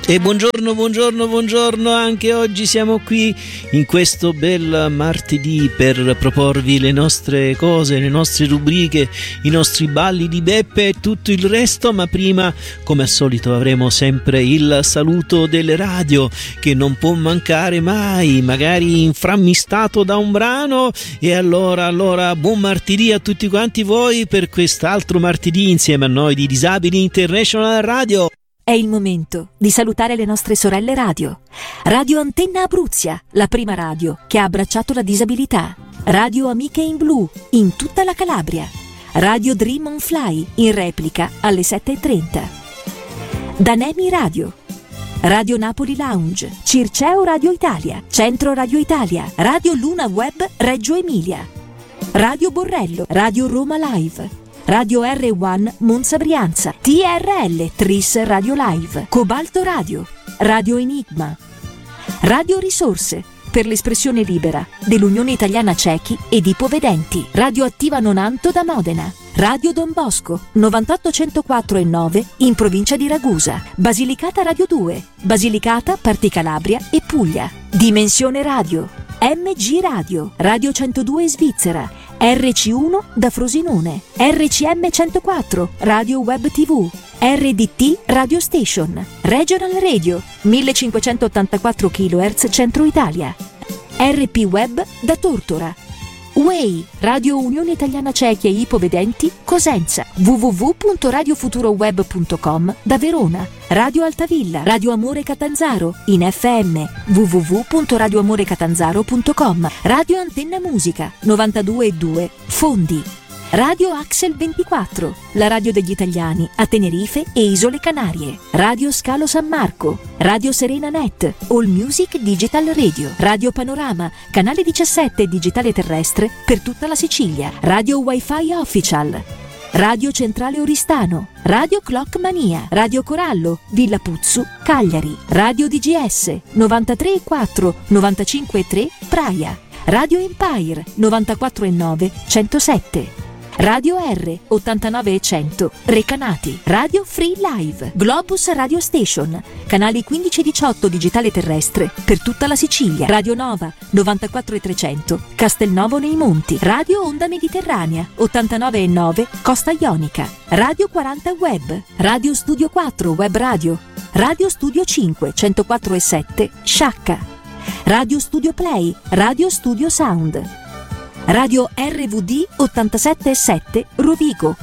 E buongiorno, anche oggi siamo qui in questo bel martedì per proporvi le nostre cose, le nostre rubriche, i nostri balli di Beppe e tutto il resto, ma prima, come al solito, avremo sempre il saluto delle radio che non può mancare mai, magari inframmistato da un brano. E allora buon martedì a tutti quanti voi per quest'altro martedì insieme a noi di Disabili International Radio. È il momento di salutare le nostre sorelle radio. Radio Antenna Abruzia, la prima radio che ha abbracciato la disabilità. Radio Amiche in Blu, in tutta la Calabria. Radio Dream on Fly, in replica alle 7:30. Danemi Radio. Radio Napoli Lounge, Circeo Radio Italia, Centro Radio Italia, Radio Luna Web Reggio Emilia. Radio Borrello, Radio Roma Live. Radio R1 Monza Brianza, TRL Tris Radio Live, Cobalto Radio, Radio Enigma, Radio Risorse per l'espressione libera dell'Unione Italiana Ciechi ed Ipovedenti, Radio Attiva Nonanto da Modena, Radio Don Bosco 98.104.9 in provincia di Ragusa, Basilicata Radio 2, Basilicata, Parti Calabria e Puglia, Dimensione Radio, MG Radio, Radio 102 Svizzera, RC1 da Frosinone, RCM 104, Radio Web TV, RDT Radio Station, Regional Radio, 1584 kHz Centro Italia, RP Web da Tortora, Way, Radio Unione Italiana Ciechi e Ipovedenti, Cosenza, www.radiofuturoweb.com da Verona, Radio Altavilla, Radio Amore Catanzaro, in FM, www.radioamorecatanzaro.com, Radio Antenna Musica, 92.2, Fondi, Radio Axel 24, la radio degli italiani a Tenerife e Isole Canarie, Radio Scalo San Marco, Radio Serena Net, All Music Digital Radio, Radio Panorama, canale 17 digitale terrestre per tutta la Sicilia, Radio Wi-Fi Official, Radio Centrale Oristano, Radio Clock Mania, Radio Corallo, Villa Puzzu, Cagliari, Radio DGS, 93.4, 95.3, Praia, Radio Empire, 94.9, 107, Radio R 89 e 100 Recanati, Radio Free Live, Globus Radio Station, canali 15 e 18 digitale terrestre per tutta la Sicilia, Radio Nova 94 e 300 Castelnuovo nei Monti, Radio Onda Mediterranea 89 e 9 Costa Ionica, Radio 40 Web, Radio Studio 4 Web Radio, Radio Studio 5 104 e 7 Sciacca, Radio Studio Play, Radio Studio Sound, Radio RVD 87.7 Rovigo,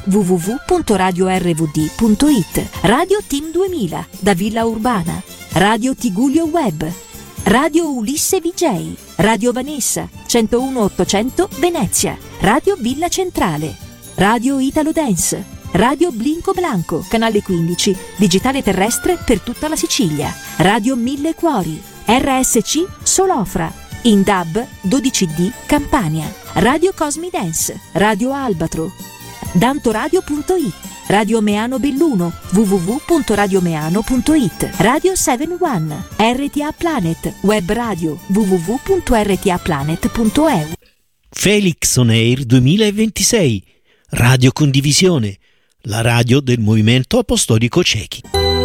www.radiorvd.it, Radio Team 2000 da Villa Urbana, Radio Tigullio Web, Radio Ulisse VJ, Radio Vanessa 101.800 Venezia, Radio Villa Centrale, Radio Italo Dance, Radio Blinco Blanco, canale 15, digitale terrestre per tutta la Sicilia, Radio Mille Cuori, RSC Solofra, in DAB 12D Campania, Radio Cosmi Dance, Radio Albatro, dantoradio.it, Radio Meano Belluno, www.radiomeano.it, Radio 71, RTA Planet, web radio, www.rtaplanet.eu. Felix On Air 2026, Radio Condivisione, la radio del Movimento Apostolico Ciechi.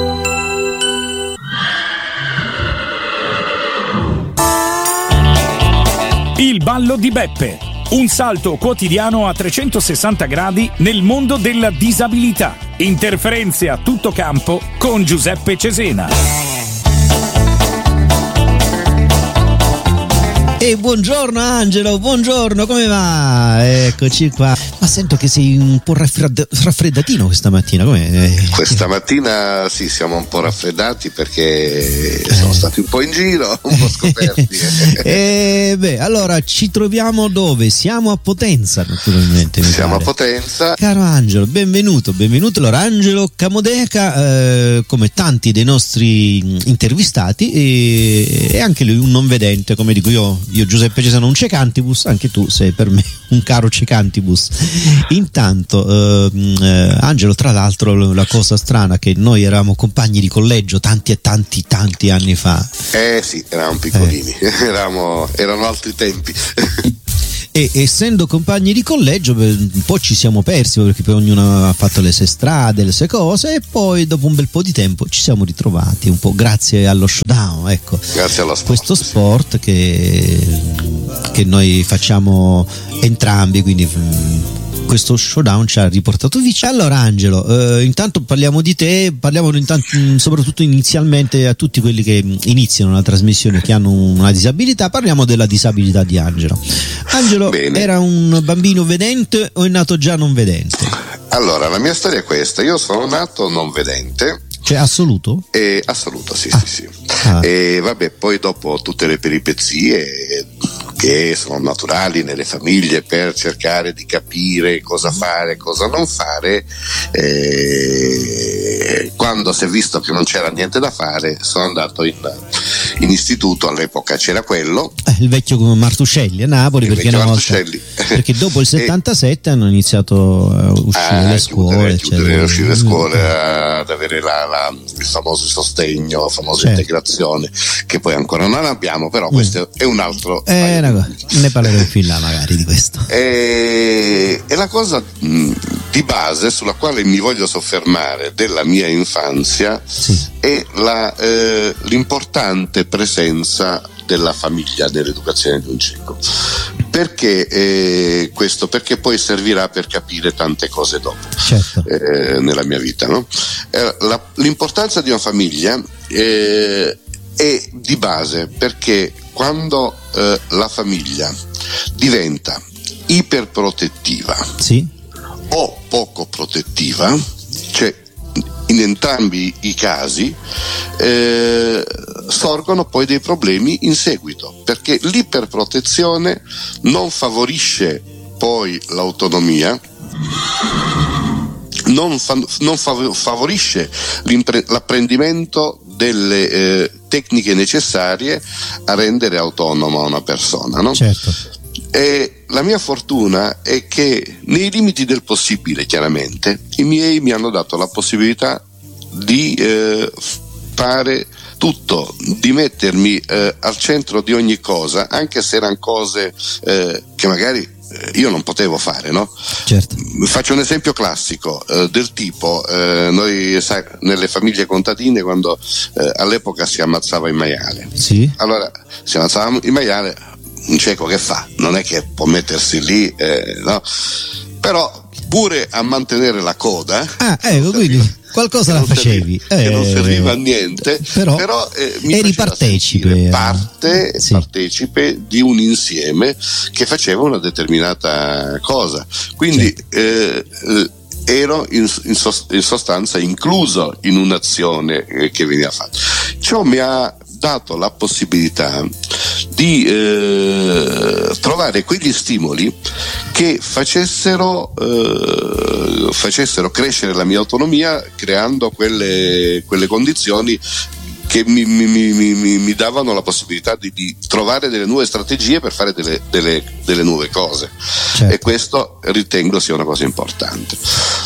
Il ballo di Beppe, un salto quotidiano a 360 gradi nel mondo della disabilità. Interferenze a tutto campo con Giuseppe Cesena. E buongiorno Angelo, buongiorno, come va? Eccoci qua. Ma sento che sei un po' raffreddatino questa mattina, com'è? Questa mattina sì, siamo un po' raffreddati perché sono stati un po' in giro, un po' scoperti. Allora ci troviamo dove? Siamo a Potenza, naturalmente. Siamo a Potenza. Caro Angelo, benvenuto. Allora, Angelo Camodeca, come tanti dei nostri intervistati, è anche lui un non vedente, come dico io Giuseppe Cesano, un cecantibus, anche tu sei per me un caro cecantibus. Intanto Angelo, tra l'altro, la cosa strana che noi eravamo compagni di collegio tanti anni fa. Sì, eravamo piccolini, erano altri tempi. E essendo compagni di collegio un po' ci siamo persi, perché poi ognuno ha fatto le sue strade, le sue cose, e poi dopo un bel po' di tempo ci siamo ritrovati un po' grazie allo showdown, ecco, grazie allo sport, questo sport che noi facciamo entrambi, quindi questo showdown ci ha riportato vicino. Allora Angelo, intanto parliamo di te, soprattutto inizialmente a tutti quelli che iniziano la trasmissione che hanno una disabilità, parliamo della disabilità di Angelo. Angelo era un bambino vedente o è nato già non vedente? Allora, la mia storia è questa: io sono nato non vedente. Cioè assoluto? Assoluto, sì. E vabbè, poi dopo tutte le peripezie che sono naturali nelle famiglie per cercare di capire cosa fare, cosa non fare, quando si è visto che non c'era niente da fare, sono andato in istituto. All'epoca c'era quello, il vecchio Martuscelli a Napoli, perché perché dopo il 77 hanno iniziato a uscire le scuole, uscire le scuole, ad avere il famoso sostegno, la famosa integrazione, che poi ancora non abbiamo, però questo è un altro ne parleremo più là magari di questo. E la cosa di base sulla quale mi voglio soffermare della mia infanzia è l'importante presenza della famiglia nell'educazione di un cieco. Perché questo? Perché poi servirà per capire tante cose dopo, nella mia vita, no? L'importanza di una famiglia è di base, perché quando la famiglia diventa iperprotettiva o poco protettiva, cioè in entrambi i casi sorgono poi dei problemi in seguito, perché l'iperprotezione non favorisce poi l'autonomia, non favorisce l'apprendimento delle tecniche necessarie a rendere autonoma una persona, no? Certo. E la mia fortuna è che, nei limiti del possibile, chiaramente, i miei mi hanno dato la possibilità di fare tutto, di mettermi al centro di ogni cosa, anche se erano cose che magari io non potevo fare, no? Certo. Faccio un esempio classico del tipo, noi nelle famiglie contadine, quando all'epoca si ammazzava il maiale, allora si ammazzava il maiale, un cieco che fa? Non è che può mettersi lì, no? Però pure a mantenere la coda, quindi qualcosa la facevi, che non serviva a niente, però mi eri partecipe di un insieme che faceva una determinata cosa, quindi ero in sostanza incluso in un'azione che veniva fatta. Ciò mi ha dato la possibilità di trovare quegli stimoli che facessero crescere la mia autonomia, creando quelle condizioni che mi davano la possibilità di trovare delle nuove strategie per fare delle nuove cose. Certo. E questo ritengo sia una cosa importante.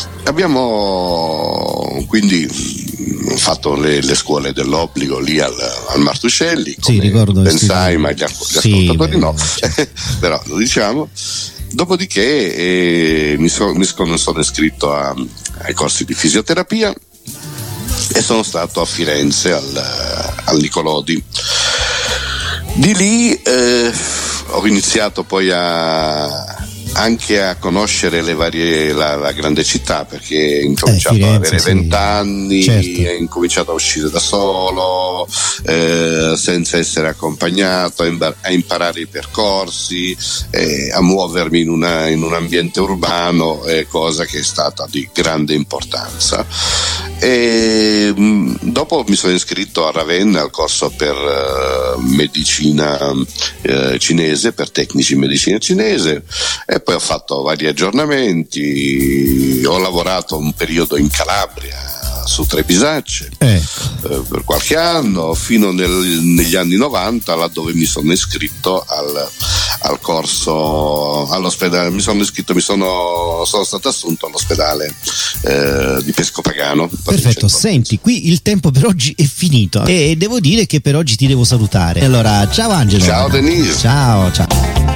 Abbiamo quindi fatto le scuole dell'obbligo lì al Martuscelli, come ricordo, ben sai, ma gli ascoltatori no, però lo diciamo. Dopodiché mi sono iscritto ai corsi di fisioterapia e sono stato a Firenze al Nicolodi. Di lì ho iniziato poi anche a conoscere la grande città, perché ho incominciato ad avere 20 anni, ho incominciato a uscire da solo, senza essere accompagnato, a imparare i percorsi, a muovermi in un ambiente urbano, cosa che è stata di grande importanza. E dopo mi sono iscritto a Ravenna al corso per medicina cinese, per tecnici in medicina cinese, e poi ho fatto vari aggiornamenti. Ho lavorato un periodo in Calabria su Trebisacce per qualche anno, fino negli anni 90, là dove mi sono iscritto al corso all'ospedale. Sono stato assunto all'ospedale di Pescopagano. Perfetto, senti, qui il tempo per oggi è finito e devo dire che per oggi ti devo salutare. Allora, ciao Angelo. Ciao Denise. Ciao.